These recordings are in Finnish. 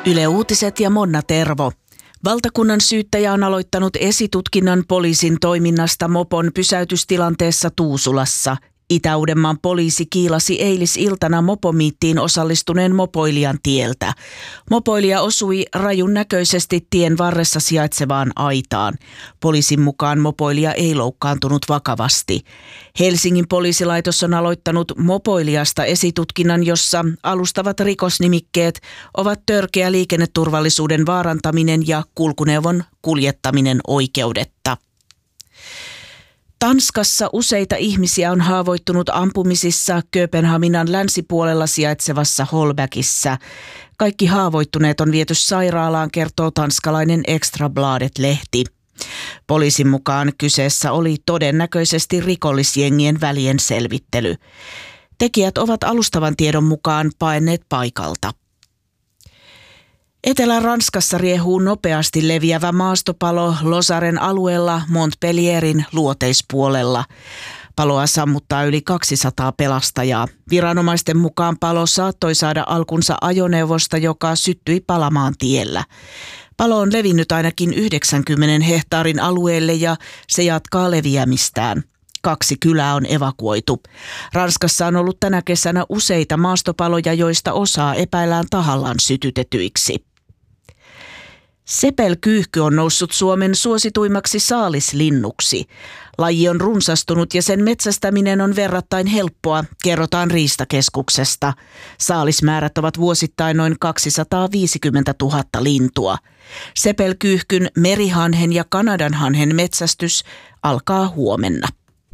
Yle Uutiset ja Monna Tervo. Valtakunnan syyttäjä on aloittanut esitutkinnan poliisin toiminnasta mopon pysäytystilanteessa Tuusulassa. Itä-Uudenmaan poliisi kiilasi eilisiltana mopomiittiin osallistuneen mopoilijan tieltä. Mopoilija osui rajun näköisesti tien varressa sijaitsevaan aitaan. Poliisin mukaan mopoilija ei loukkaantunut vakavasti. Helsingin poliisilaitos on aloittanut mopoilijasta esitutkinnan, jossa alustavat rikosnimikkeet ovat törkeä liikenneturvallisuuden vaarantaminen ja kulkuneuvon kuljettaminen oikeudetta. Tanskassa useita ihmisiä on haavoittunut ampumisissa Kööpenhaminan länsipuolella sijaitsevassa Holbäkissä. Kaikki haavoittuneet on viety sairaalaan, kertoo tanskalainen Extrabladet-lehti. Poliisin mukaan kyseessä oli todennäköisesti rikollisjengien välien selvittely. Tekijät ovat alustavan tiedon mukaan paenneet paikalta. Etelä-Ranskassa riehuu nopeasti leviävä maastopalo Losaren alueella Montpellierin luoteispuolella. Paloa sammuttaa yli 200 pelastajaa. Viranomaisten mukaan palo saattoi saada alkunsa ajoneuvosta, joka syttyi palamaan tiellä. Palo on levinnyt ainakin 90 hehtaarin alueelle ja se jatkaa leviämistään. 2 kylää on evakuoitu. Ranskassa on ollut tänä kesänä useita maastopaloja, joista osaa epäillään tahallaan sytytetyiksi. Sepelkyyhky on noussut Suomen suosituimmaksi saalislinnuksi. Laji on runsastunut ja sen metsästäminen on verrattain helppoa, kerrotaan Riistakeskuksesta. Saalismäärät ovat vuosittain noin 250 000 lintua. Sepelkyyhkyn, merihanhen ja kanadanhanhen metsästys alkaa huomenna.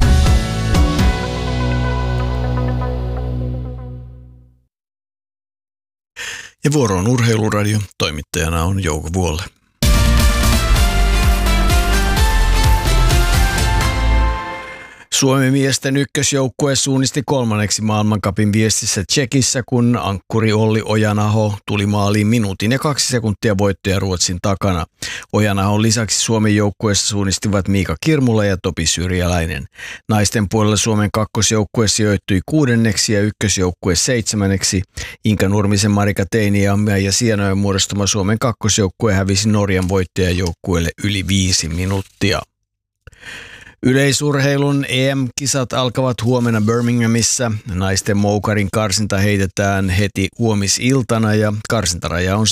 Ja vuoro on Urheiluradio. Toimittajana on Jouko Vuolle. Suomen miesten ykkösjoukkue suunnisti 3. maailmancupin viestissä Tšekissä, kun ankkuri Olli Ojanaho tuli maaliin minuutin ja 2 sekuntia voittoja Ruotsin takana. Ojanahon lisäksi Suomen joukkueessa suunnistivat Miika Kirmula ja Topi Syrjäläinen. Naisten puolella Suomen kakkosjoukkue sijoittui 6. ja ykkösjoukkue 7. Inka Nurmisen, Marika Teiniamme ja Sienojen muodostama Suomen kakkosjoukkue hävisi Norjan voittajajoukkueelle yli 5 minuuttia. Yleisurheilun EM-kisat alkavat huomenna Birminghamissa. Naisten moukarin karsinta heitetään heti huomisiltana ja karsintaraja on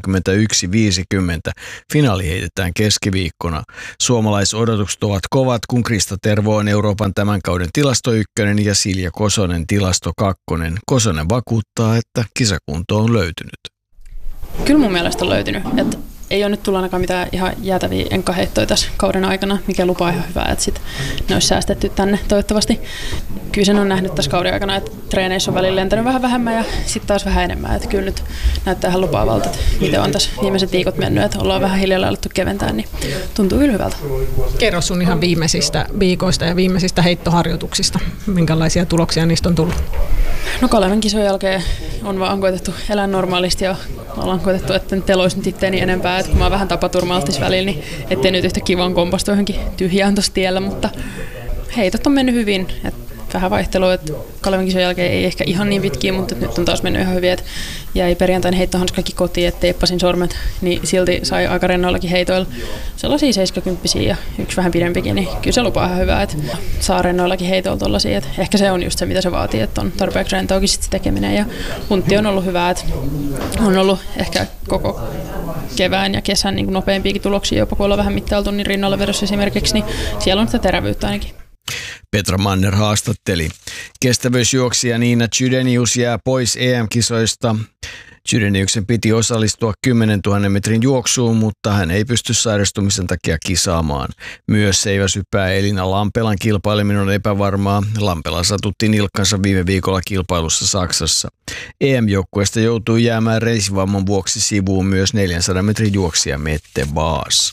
71.50. Finaali heitetään keskiviikkona. Suomalaisodotukset ovat kovat, kun Krista Tervo on Euroopan tämän kauden tilasto 1 ja Silja Kosonen tilasto 2. Kosonen vakuuttaa, että kisakunto on löytynyt. Kyllä mun mielestä on löytynyt. Ei ole nyt tullut ainakaan mitään ihan jäätäviä enkkaheittoja tässä kauden aikana, mikä lupaa ihan hyvää, että sit ne olisi säästetty tänne toivottavasti. Kyllä sen on nähnyt tässä kauden aikana, että treeneissä on välillä lentänyt vähän vähemmän ja sitten taas vähän enemmän. Että kyllä nyt näyttää ihan lupaavalta, että miten on tässä viimeiset viikot mennyt, että ollaan vähän hiljalleen alettu keventää, niin tuntuu kyllä hyvältä. Kerro sun ihan viimeisistä viikoista ja viimeisistä heittoharjoituksista. Minkälaisia tuloksia niistä on tullut? No Kaleven kisojen jälkeen on vaan koetettu elää normaalisti ja ollaan koetettu, että nyt eloisi nyt itteeni enempää. Että kun mä oon vähän tapaturma-altis välillä, niin ettei nyt yhtä kivaan kompastu johonkin tyhjään tuossa tiellä, mutta heitot on mennyt hyvin. Vähän vaihtelua, että Kaleven kisojen jälkeen ei ehkä ihan niin pitkiä, mutta nyt on taas mennyt ihan hyvin, että jäi perjantain heittohanskakin kotiin, että teippasin sormet, niin silti sai aika rennoillakin heitoilla sellaisia 70 ja yksi vähän pidempikin, niin kyllä se lupaa ihan hyvää, että saa rennoillakin heitoilla tollaisia, että ehkä se on just se, mitä se vaatii, että on tarpeeksi rentoakin sit se tekeminen ja puntti on ollut hyvä, että on ollut ehkä koko kevään ja kesän niin nopeampiakin tuloksia, jopa kun ollaan vähän mittailtu, niin rinnalla vedossa esimerkiksi, niin siellä on sitä terävyyttä ainakin. Petra Manner haastatteli. Kestävyysjuoksija Niina Chydenius jää pois EM-kisoista. Chydeniuksen piti osallistua 10 000 metrin juoksuun, mutta hän ei pysty sairastumisen takia kisaamaan. Myös seiväsyppää Elina Lampelan kilpaileminen on epävarmaa. Lampela satutti nilkkansa viime viikolla kilpailussa Saksassa. EM-joukkueesta joutui jäämään reisivamman vuoksi sivuun myös 400 metrin juoksija Mette Vaas.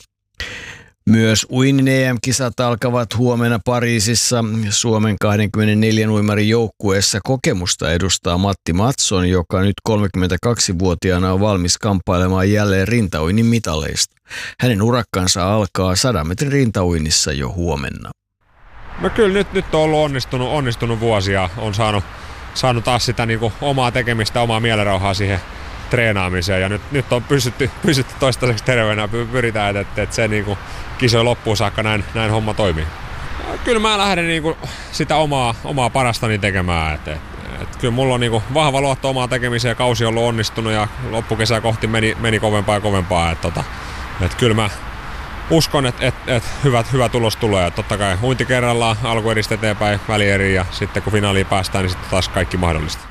Myös uinnin EM-kisat alkavat huomenna Pariisissa. Suomen 24 uimarin joukkueessa kokemusta edustaa Matti Matson, joka nyt 32-vuotiaana on valmis kamppailemaan jälleen rintauinnin mitaleista. Hänen urakkansa alkaa 100 metrin rintauinnissa jo huomenna. No kyllä nyt on ollut onnistunut vuosia. On saanut taas sitä niin kuin omaa tekemistä, omaa mielenrauhaa siihen treenaamiseen. Ja nyt on pysytty toistaiseksi terveenä. Pyritään, että se niinku kisojen loppuun saakka näin homma toimii. Kyllä mä lähden niinku sitä omaa parastani tekemään. Et kyllä mulla on niinku vahva luotto omaan tekemiseen ja kausi on ollut onnistunut ja loppukesää kohti meni kovempaa ja kovempaa. Et kyllä mä uskon, että hyvä tulos tulee. Et totta kai uinti kerrallaan, alkueristä eteenpäin, välieriin ja sitten kun finaaliin päästään, niin sitten taas kaikki mahdollista.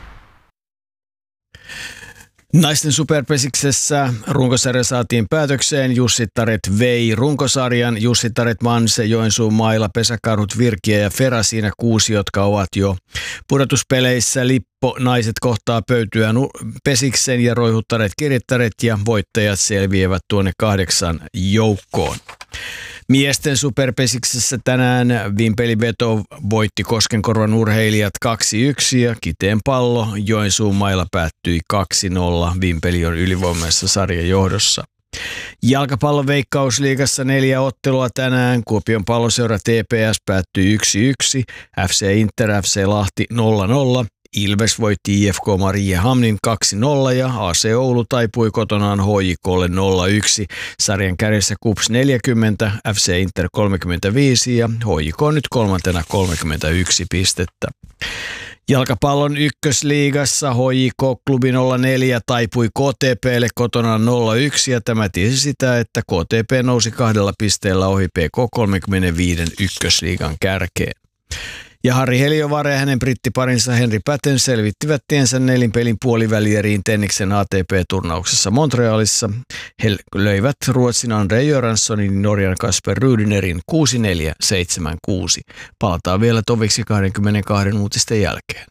Naisten superpesiksessä runkosarja saatiin päätökseen. Jussittaret vei runkosarjan. Jussittaret Manse, Joensuun Maila, Pesäkarhut, Virkiä ja Fera siinä 6, jotka ovat jo pudotuspeleissä. Lippo naiset kohtaa pöytyä Pesiksen ja Roihuttaret Kirittäret ja voittajat selviävät tuonne 8 joukkoon. Miesten superpesiksessä tänään Vimpeli-veto voitti Koskenkorvan urheilijat 2-1 ja Kiteen pallo Joensuun Mailla päättyi 2-0. Vimpeli on ylivoimaisessa sarjan johdossa. Jalkapallon Veikkausliigassa 4 ottelua tänään. Kuopion Palloseura TPS päättyi 1-1. FC Inter FC Lahti 0-0. Ilves voitti IFK Mariehamnin 2-0 ja AC Oulu taipui kotonaan HJK:lle 0-1. Sarjan kärjessä KuPS 40, FC Inter 35 ja HJK nyt 3. 31 pistettä. Jalkapallon ykkösliigassa HJK-klubi 04 taipui KTP:lle kotonaan 0-1 ja tämä tiesi sitä, että KTP nousi 2 pisteellä ohi PK 35 ykkösliigan kärkeen. Ja Harri Heliövaara ja hänen brittiparinsa Henri Patten selvittivät tiensä 4 pelin puolivälieriin Tenniksen ATP-turnauksessa Montrealissa. He löivät Ruotsin Andre Göranssonin ja Norjan Kasper Rüdinerin 6-4-7-6. Palataan vielä toviksi 22 uutisten jälkeen.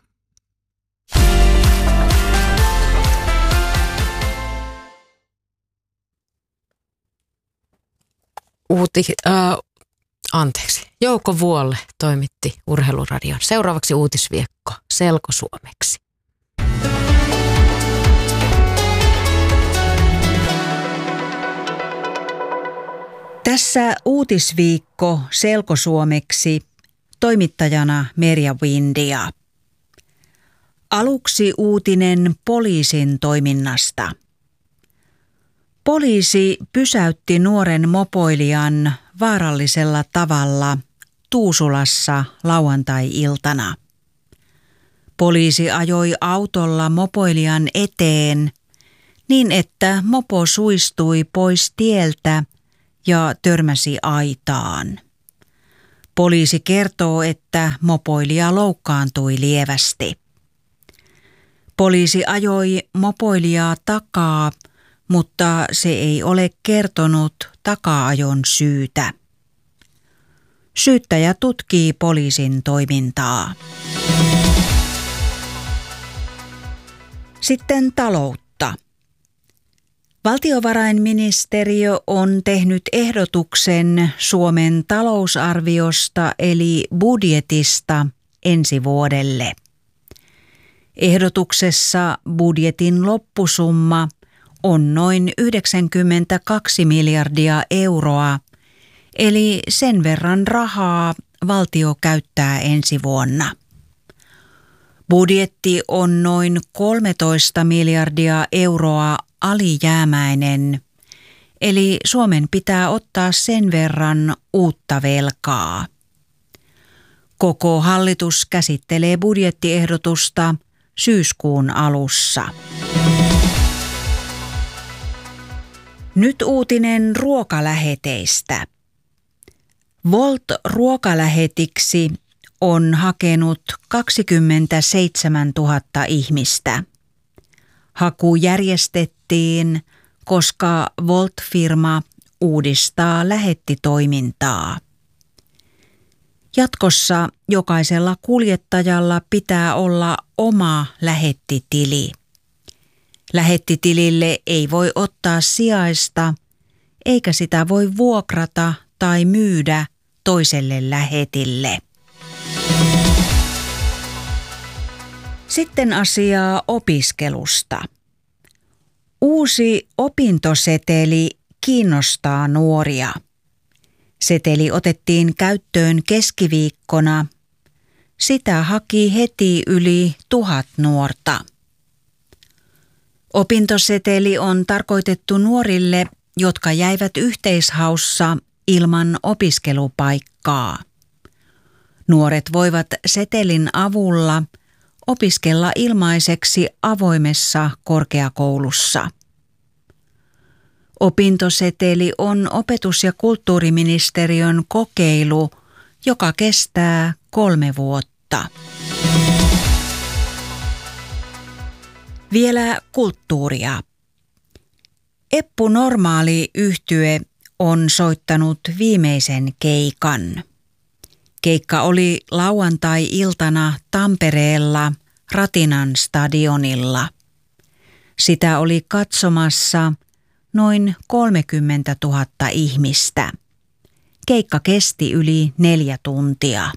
Jouko Vuolle toimitti Urheiluradion. Seuraavaksi uutisviekko selkosuomeksi. Tässä uutisviikko selkosuomeksi, toimittajana Merja Windia. Aluksi uutinen poliisin toiminnasta. Poliisi pysäytti nuoren mopoilijan vaarallisella tavalla Tuusulassa lauantai-iltana. Poliisi ajoi autolla mopoilijan eteen niin, että mopo suistui pois tieltä ja törmäsi aitaan. Poliisi kertoo, että mopoilija loukkaantui lievästi. Poliisi ajoi mopoilijaa takaa, mutta se ei ole kertonut taka-ajon syytä. Syyttäjä tutkii poliisin toimintaa. Sitten taloutta. Valtiovarainministeriö on tehnyt ehdotuksen Suomen talousarviosta eli budjetista ensi vuodelle. Ehdotuksessa budjetin loppusumma on noin 92 miljardia euroa, eli sen verran rahaa valtio käyttää ensi vuonna. Budjetti on noin 13 miljardia euroa alijäämäinen, eli Suomen pitää ottaa sen verran uutta velkaa. Koko hallitus käsittelee budjettiehdotusta syyskuun alussa. Nyt uutinen ruokaläheteistä. Volt-ruokalähetiksi on hakenut 27 000 ihmistä. Haku järjestettiin, koska Volt-firma uudistaa lähettitoimintaa. Jatkossa jokaisella kuljettajalla pitää olla oma lähettitili. Lähettitilille ei voi ottaa sijaista, eikä sitä voi vuokrata tai myydä toiselle lähetille. Sitten asiaa opiskelusta. Uusi opintoseteli kiinnostaa nuoria. Seteli otettiin käyttöön keskiviikkona. Sitä haki heti yli 1000 nuorta. Opintoseteli on tarkoitettu nuorille, jotka jäivät yhteishaussa ilman opiskelupaikkaa. Nuoret voivat setelin avulla opiskella ilmaiseksi avoimessa korkeakoulussa. Opintoseteli on opetus- ja kulttuuriministeriön kokeilu, joka kestää 3 vuotta. Vielä kulttuuria. Eppu Normaali-yhtye on soittanut viimeisen keikan. Keikka oli lauantai-iltana Tampereella Ratinan stadionilla. Sitä oli katsomassa noin 30 000 ihmistä. Keikka kesti yli 4 tuntia.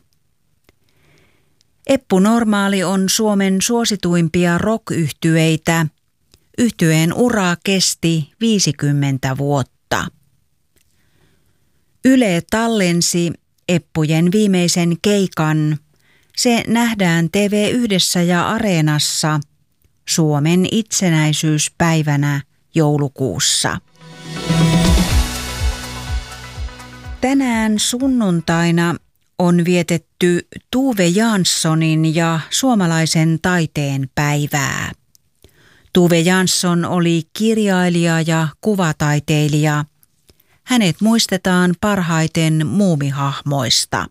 Eppu Normaali on Suomen suosituimpia rock-yhtyeitä. Yhtyeen ura kesti 50 vuotta. Yle tallensi Eppujen viimeisen keikan. Se nähdään TV1 ja Areenassa Suomen itsenäisyyspäivänä joulukuussa. Tänään sunnuntaina on vietetty Tove Janssonin ja suomalaisen taiteen päivää. Tove Jansson oli kirjailija ja kuvataiteilija. Hänet muistetaan parhaiten muumihahmoista.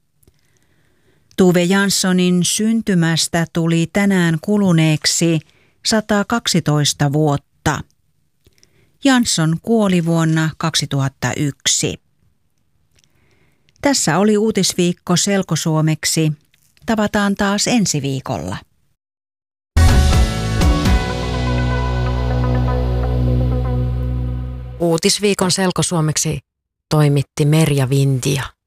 Tove Janssonin syntymästä tuli tänään kuluneeksi 112 vuotta. Jansson kuoli vuonna 2001. Tässä oli Uutisviikko selkosuomeksi. Tavataan taas ensi viikolla. Uutisviikon selkosuomeksi toimitti Merja Vintia.